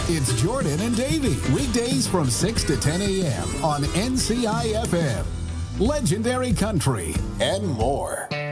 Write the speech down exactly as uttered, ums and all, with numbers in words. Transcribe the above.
It's Jordan and Davey, weekdays from six to ten a.m. on N C I F M. Legendary Country and more.